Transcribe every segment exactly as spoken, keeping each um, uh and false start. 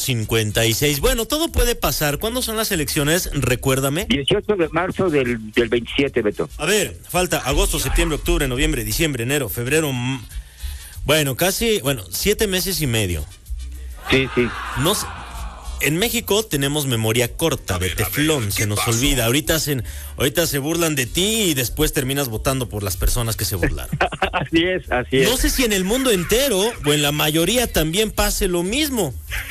cincuenta y seis. Bueno, todo puede pasar. ¿Cuándo son las elecciones? Recuérdame. dieciocho de marzo del, del veintisiete, Beto. A ver, falta agosto, septiembre, octubre, noviembre, diciembre, enero, febrero. m- Bueno, casi, bueno, siete meses y medio. Sí, sí. No sé, en México tenemos memoria corta, de teflón, se nos olvida. Ahorita se, ahorita se burlan de ti y después terminas votando por las personas que se burlaron. Así es, así es. No sé si en el mundo entero o en la mayoría también pase lo mismo.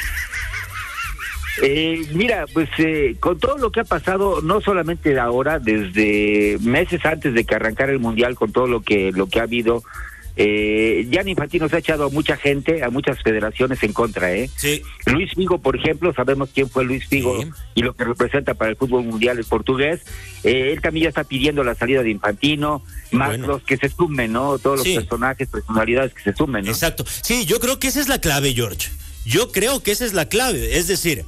Eh, mira, pues eh, con todo lo que ha pasado, no solamente ahora, desde meses antes de que arrancara el Mundial, con todo lo que lo que ha habido, eh, Gianni Infantino se ha echado a mucha gente, a muchas federaciones en contra, ¿eh? Sí. Luis Figo, por ejemplo, sabemos quién fue Luis Figo Sí. y lo que representa para el fútbol mundial el portugués. Eh, él también ya está pidiendo la salida de Infantino, más Bueno. los que se sumen, ¿no? Todos los Sí. personajes, personalidades que se sumen, ¿no? Exacto. Sí, yo creo que esa es la clave, George. Yo creo que esa es la clave. Es decir,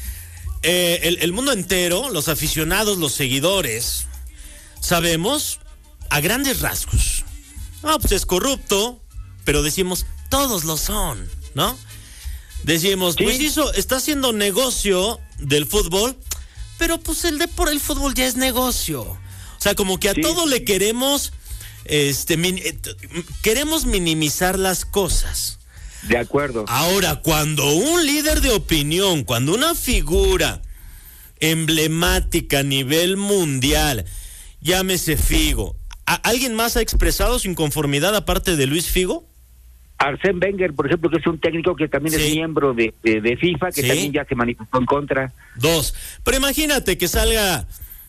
eh, el, el mundo entero, los aficionados, los seguidores, sabemos a grandes rasgos. No, pues es corrupto, pero decimos, todos lo son, ¿no? Decimos, Sí. pues hizo, está haciendo negocio del fútbol, pero pues el de por el fútbol ya es negocio. O sea, como que a Sí. todo le queremos, este, min- eh, t- queremos minimizar las cosas. De acuerdo. Ahora, cuando un líder de opinión, cuando una figura emblemática a nivel mundial, llámese Figo, ¿a- ¿alguien más ha expresado su inconformidad aparte de Luis Figo? Arsène Wenger, por ejemplo, que es un técnico que también Sí. es miembro de, de, de FIFA, que Sí. también ya se manifestó en contra. Dos. Pero imagínate que salga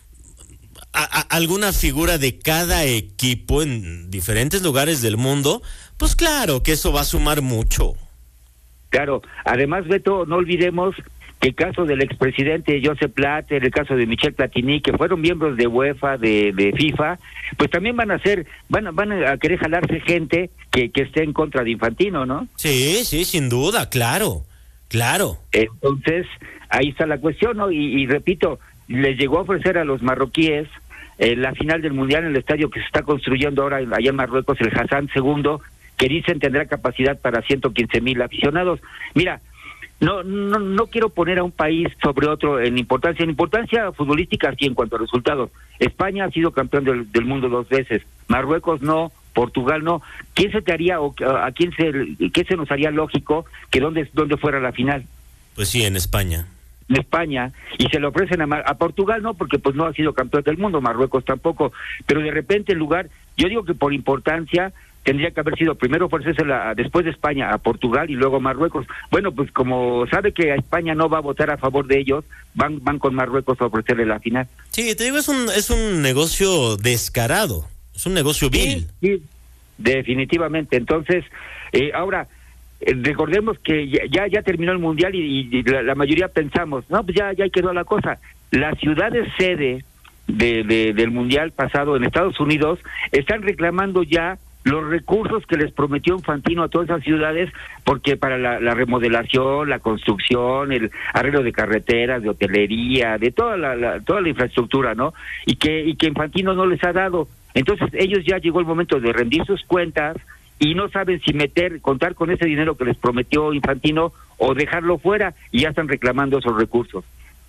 a- a- alguna figura de cada equipo en diferentes lugares del mundo, pues claro que eso va a sumar mucho. Claro, además, Beto, no olvidemos que el caso del expresidente Joseph Blatter, el caso de Michel Platini, que fueron miembros de UEFA, de, de FIFA, pues también van a ser, van a, van a querer jalarse gente que, que esté en contra de Infantino, ¿no? Sí, sí, sin duda, claro, claro. Entonces, ahí está la cuestión, ¿no? Y, y repito, les llegó a ofrecer a los marroquíes eh, la final del Mundial en el estadio que se está construyendo ahora allá en Marruecos, el Hassan segundo, que dicen tendrá capacidad para ciento quince mil aficionados. Mira, no, no no quiero poner a un país sobre otro en importancia, en importancia futbolística sí en cuanto a resultados. España ha sido campeón del, del mundo dos veces, Marruecos no, Portugal no. ¿Quién se te haría o a quién se qué se nos haría lógico que dónde dónde fuera la final? Pues sí, en España. En España, y se lo ofrecen a, Mar- a Portugal no, porque pues no ha sido campeón del mundo, Marruecos tampoco, pero de repente el lugar, yo digo que por importancia tendría que haber sido primero ofrecérsela a- después de España a Portugal y luego a Marruecos. Bueno, pues como sabe que a España no va a votar a favor de ellos, van van con Marruecos a ofrecerle la final. Sí, te digo, es un, es un negocio descarado, es un negocio vil. Sí, sí, definitivamente. Entonces, eh, ahora, eh, recordemos que ya, ya ya terminó el Mundial y, y la, la mayoría pensamos, no, pues ya, ya quedó la cosa. Las ciudades sede de, de, del Mundial pasado en Estados Unidos están reclamando ya los recursos que les prometió Infantino a todas esas ciudades, porque para la, la remodelación, la construcción, el arreglo de carreteras, de hotelería, de toda la, la toda la infraestructura, ¿no? Y que y que Infantino no les ha dado. Entonces ellos ya llegó el momento de rendir sus cuentas y no saben si meter, contar con ese dinero que les prometió Infantino o dejarlo fuera, y ya están reclamando esos recursos.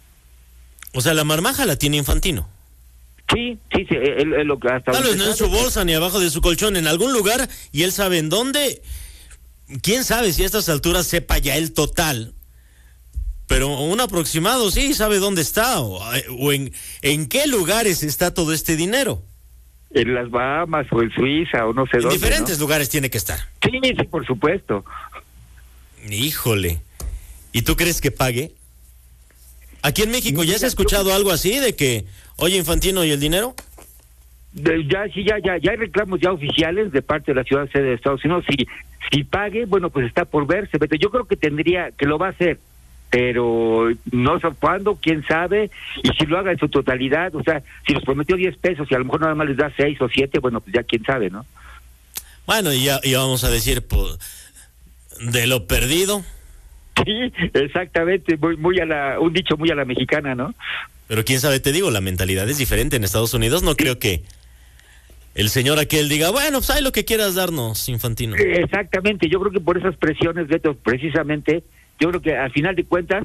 O sea, la marmaja la tiene Infantino. Sí, sí, sí, él, él lo que hasta Tal vez donde no en su sabe. bolsa ni abajo de su colchón, en algún lugar, y él sabe en dónde. Quién sabe si a estas alturas sepa ya el total. Pero un aproximado sí sabe dónde está, o, o en, en qué lugares está todo este dinero. En las Bahamas o en Suiza o no sé En dónde, diferentes ¿no? lugares tiene que estar. Sí, sí, por supuesto. Híjole. ¿Y tú crees que pague? Aquí en México ya se ha Mira, escuchado algo así de que, oye, Infantino, ¿y el dinero? De- ya sí ya ya ya hay reclamos ya oficiales de parte de la ciudad sede de Estados Unidos. Si si pague, bueno, pues está por verse, pero yo creo que tendría que lo va a hacer, pero no sé cuándo, quién sabe, y si lo haga en su totalidad, o sea, si les prometió diez pesos y a lo mejor nada más les da seis o siete, bueno, pues ya quién sabe, ¿no? Bueno, y ya, y vamos a decir, pues, de lo perdido. Sí, exactamente, muy muy a la un dicho muy a la mexicana, ¿no? Pero quién sabe, te digo, la mentalidad es diferente en Estados Unidos. No creo que el señor aquel diga, bueno, pues hay lo que quieras darnos, Infantino. Exactamente, yo creo que por esas presiones, Beto, precisamente, yo creo que al final de cuentas